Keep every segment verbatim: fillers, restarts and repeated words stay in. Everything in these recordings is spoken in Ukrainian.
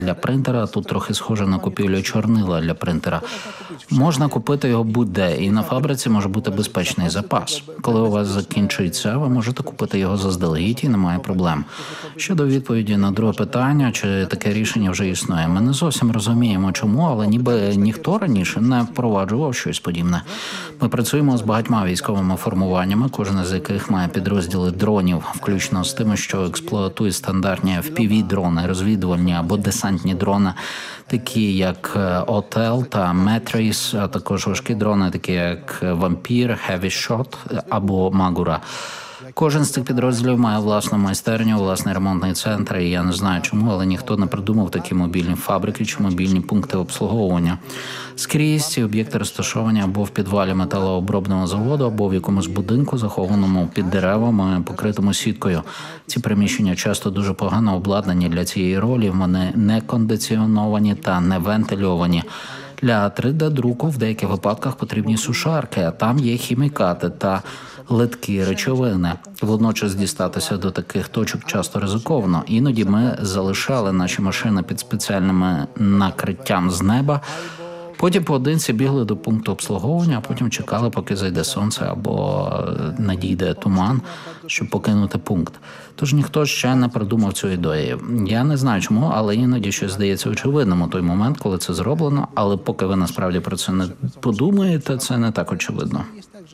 для принтера, тут трохи схоже на купівлю чорнила для принтера. Можна купити його будь-де, і на фабриці може бути безпечний запас. Коли у вас закінчується, ви можете купити його заздалегідь і немає проблем. Щодо відповіді на друге питання, чи таке рішення вже існує, ми не зовсім розуміємо чому, але ніби ніхто раніше не впроваджував щось подібне. Ми працюємо з багатьма військовими формуваннями, кожен з яких має підрозділи дронів, включно з тими, що експлуатують стандартні еф пі ві-дрони, розвідувальні або десантні дрони, такі як Отел та Метріс, а також важкі дрони, такі як Вампір, Heavy Shot або Магура. Кожен з цих підрозділів має власну майстерню, власний ремонтний центр, і я не знаю чому, але ніхто не придумав такі мобільні фабрики чи мобільні пункти обслуговування. Скрізь ці об'єкти розташовані або в підвалі металообробного заводу, або в якомусь будинку, захованому під деревами, покритому сіткою. Ці приміщення часто дуже погано обладнані для цієї ролі, вони не кондиціоновані та не вентильовані. Для три де-друку в деяких випадках потрібні сушарки, а там є хімікати та литкі речовини. Водночас дістатися до таких точок часто ризиковано. Іноді ми залишали наші машини під спеціальним накриттям з неба, потім поодинці бігли до пункту обслуговування, а потім чекали, поки зайде сонце або надійде туман, щоб покинути пункт. Тож ніхто ще не придумав цю ідею. Я не знаю чому, але іноді щось здається очевидним у той момент, коли це зроблено, але поки ви насправді про це не подумаєте, це не так очевидно.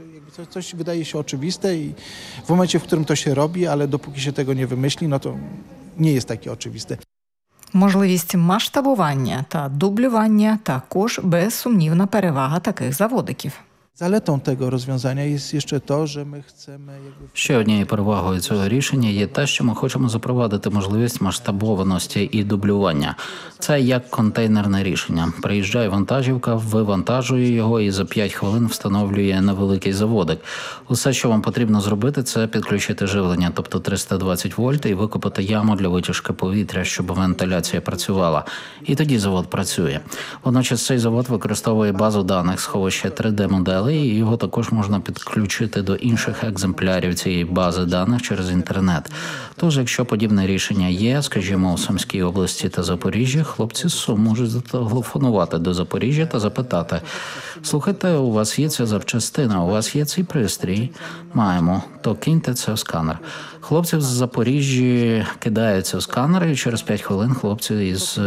Coś wydaje się oczywiste i w momencie, w którym to się robi, ale dopóki się tego nie wymyśli, no to nie jest takie oczywiste. Можливість масштабування та дублювання також безсумнівна перевага таких заводиків. Zaletą tego rozwiązania jest jeszcze to, że my chcemy... Ще однією перевагою цього рішення є те, що ми хочемо запровадити можливість масштабованості і дублювання. Це як контейнерне рішення. Приїжджає вантажівка, вивантажує його і за п'ять хвилин встановлює невеликий заводик. Усе, що вам потрібно зробити, це підключити живлення, тобто триста двадцять вольт, і викопати яму для витяжки повітря, щоб вентиляція працювала. І тоді завод працює. Водночас цей завод використовує базу даних, сховище три де-моделей, і його також можна підключити до інших екземплярів цієї бази даних через інтернет. Тож, якщо подібне рішення є, скажімо, у Сумській області та Запоріжжі, хлопці з Сум можуть зателефонувати до Запоріжжя та запитати: «Слухайте, у вас є ця запчастина, у вас є цей пристрій?» «Маємо». «То киньте це в сканер». Хлопці з Запоріжжя кидаються в сканер, і через п'ять хвилин хлопці із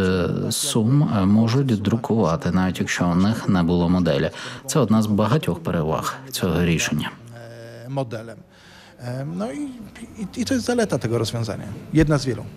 Сум можуть друкувати, навіть якщо у них не було моделі. Це одна з багатьох переваг цього рішення. Modelem. No i, i, i to jest zaleta tego rozwiązania. Jedna z wielu.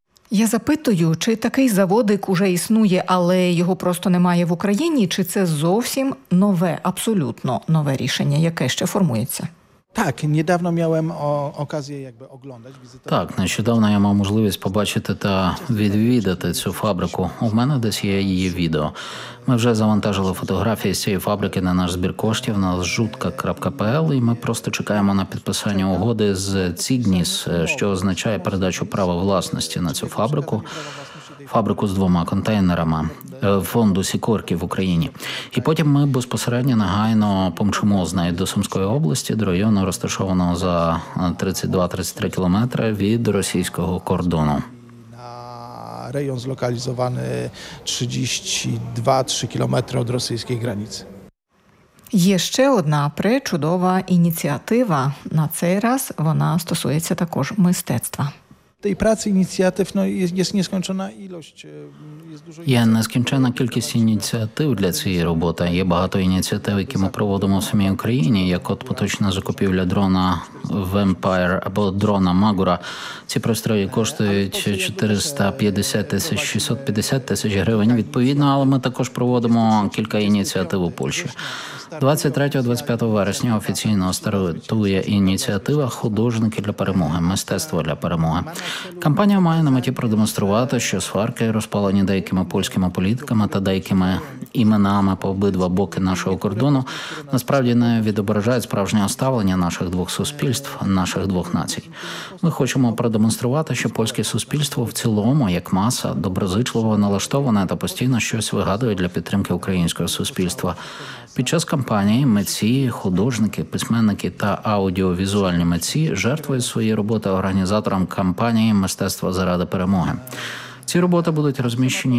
Я запитую, чи такий заводик уже існує, але його просто немає в Україні, чи це зовсім нове, абсолютно нове рішення, яке ще формується? Так, niedawno miałem o, okazję jakby oglądać, wizytować. Так, нещодавно я мав можливість побачити та відвідати цю фабрику. У мене десь є її відео. Ми вже завантажили фотографії з цієї фабрики на наш збір коштів на жутка крапка пе ел, і ми просто чекаємо на підписання угоди з Цігніс, що означає передачу права власності на цю фабрику. Фабрику з двома контейнерами фонду Сікорки в Україні. І потім ми безпосередньо негайно помчимо з нею до Сумської області, до району, розташованого за тридцять два - тридцять три кілометри від російського кордону. Rejon zlokalizowany trzydzieści dwa - trzy kilometry od rosyjskiej granicy. Є ще одна пречудова ініціатива. На цей раз вона стосується також мистецтва. Tej pracy inicjatyw no, jest, jest nieskończona ilość. Jest dużo Є нескінченна кількість ініціатив для цієї роботи. Є багато ініціатив, які ми проводимо в самій Україні, як от поточна закупівля дрона Vampire або дрона Магура. Ці пристрої коштують чотириста п'ятдесят тисяч - шістсот п'ятдесят тисяч гривень відповідно, але ми також проводимо кілька ініціатив у Польщі. двадцять третього - двадцять п'ятого вересня офіційно стартує ініціатива «Художники для перемоги. Мистецтво для перемоги». Кампанія має на меті продемонструвати, що сварки, розпалені деякими польськими політиками та деякими іменами по обидва боки нашого кордону, насправді не відображають справжнього ставлення наших двох суспільств, наших двох націй. Ми хочемо продемонструвати, що польське суспільство в цілому, як маса, доброзичливо налаштоване та постійно щось вигадує для підтримки українського суспільства. Під час кампанії митці, художники, письменники та аудіовізуальні митці жертвують свої роботи організаторам кампанії «Мистецтво заради перемоги». Ці роботи будуть розміщені